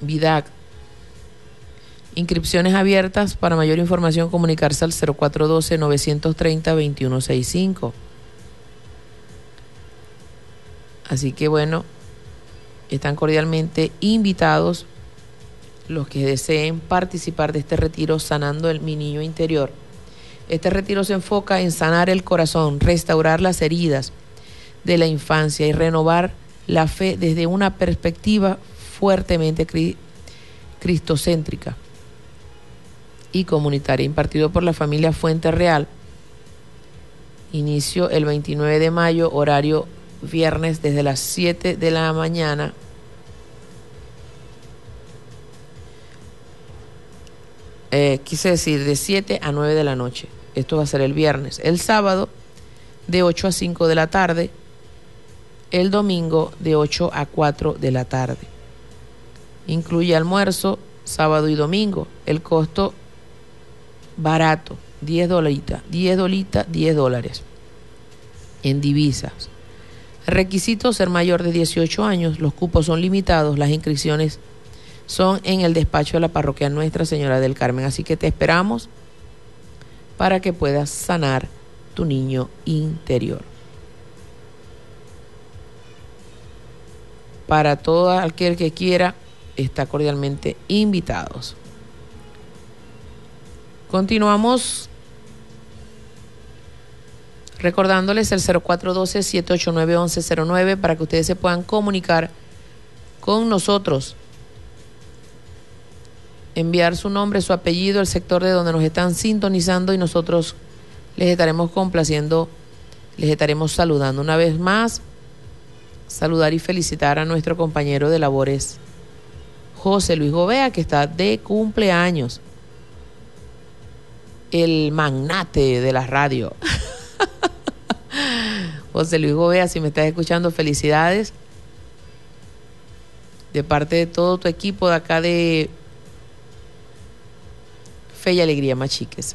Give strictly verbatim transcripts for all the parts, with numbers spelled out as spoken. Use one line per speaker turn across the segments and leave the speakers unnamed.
Vidac. Inscripciones abiertas. Para mayor información comunicarse al cero cuatro uno dos, nueve tres cero, dos uno seis cinco. Así que bueno, están cordialmente invitados los que deseen participar de este retiro Sanando el Mi Niño Interior. Este retiro se enfoca en sanar el corazón, restaurar las heridas de la infancia y renovar la fe desde una perspectiva fuertemente cri- cristocéntrica y comunitaria, impartido por la familia Fuente Real. Inicio el veintinueve de mayo, horario viernes desde las siete de la mañana. Eh, quise decir de siete a nueve de la noche. Esto va a ser el viernes. El sábado de ocho a cinco de la tarde. El domingo de ocho a cuatro de la tarde. Incluye almuerzo, sábado y domingo. El costo barato, diez dolitas, diez dolitas, diez dólares en divisas. Requisito: ser mayor de dieciocho años. Los cupos son limitados. Las inscripciones son en el despacho de la parroquia Nuestra Señora del Carmen. Así que te esperamos para que puedas sanar tu niño interior. Para todo aquel que quiera, está cordialmente invitados. Continuamos recordándoles el cero cuatro uno dos, siete ocho nueve, once cero nueve para que ustedes se puedan comunicar con nosotros. Enviar su nombre, su apellido, el sector de donde nos están sintonizando y nosotros les estaremos complaciendo, les estaremos saludando. Una vez más, saludar y felicitar a nuestro compañero de labores, José Luis Gobea, que está de cumpleaños. El magnate de la radio. José Luis Gobea, si me estás escuchando, felicidades. De parte de todo tu equipo de acá de Fe y Alegría Machiques.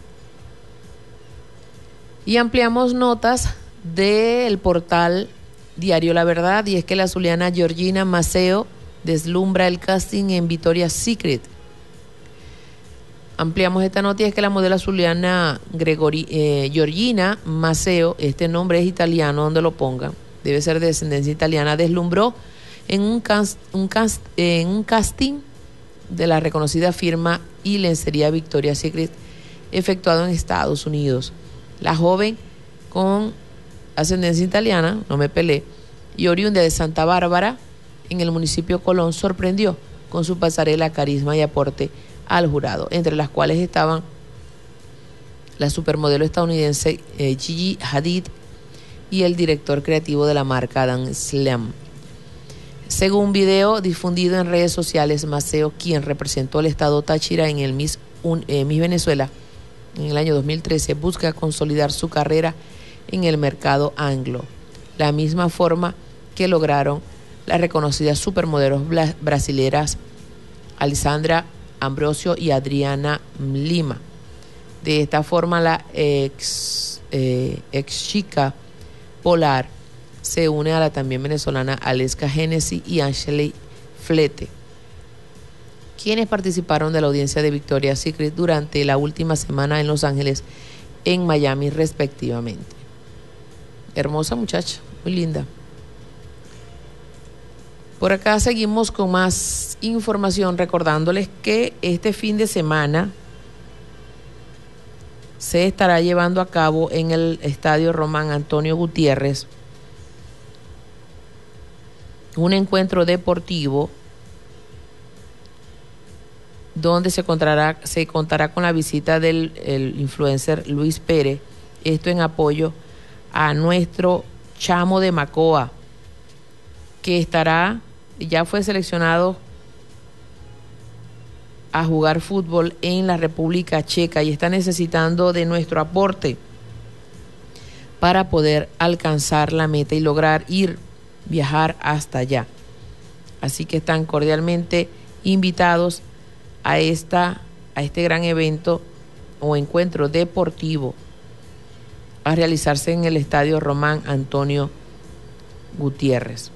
Y ampliamos notas del portal Diario La Verdad, y es que la zuliana Georgina Maceo deslumbra el casting en Victoria's Secret. Ampliamos esta nota, y es que la modelo zuliana Gregori, eh, Georgina Maceo, este nombre es italiano, donde lo pongan, debe ser de descendencia italiana, deslumbró en un, cast, un, cast, eh, en un casting de la reconocida firma y lencería Victoria's Secret, efectuado en Estados Unidos. La joven, con ascendencia italiana, no me peleé, y oriunda de Santa Bárbara, en el municipio Colón, sorprendió con su pasarela, carisma y aporte al jurado, entre las cuales estaban la supermodelo estadounidense eh, Gigi Hadid y el director creativo de la marca, Adam Slam. Según un video difundido en redes sociales, Maceo, quien representó al estado Táchira en el Miss, un, eh, Miss Venezuela en el año dos mil trece, busca consolidar su carrera en el mercado anglo, la misma forma que lograron las reconocidas supermodelos brasileras Alessandra Ambrosio y Adriana Lima. De esta forma, la ex, eh, ex chica polar se une a la también venezolana Aleska Genesis y Ashley Flete, quienes participaron de la audiencia de Victoria's Secret durante la última semana en Los Ángeles, en Miami respectivamente. Hermosa muchacha, muy linda. Por acá seguimos con más información, recordándoles que este fin de semana se estará llevando a cabo en el Estadio Román Antonio Gutiérrez un encuentro deportivo donde se contará, se contará con la visita del el influencer Luis Pérez, esto en apoyo a nuestro Chamo de Macoa, que estará, ya fue seleccionado a jugar fútbol en la República Checa y está necesitando de nuestro aporte para poder alcanzar la meta y lograr ir, viajar hasta allá. Así que están cordialmente invitados a, esta, a este gran evento o encuentro deportivo a realizarse en el Estadio Román Antonio Gutiérrez.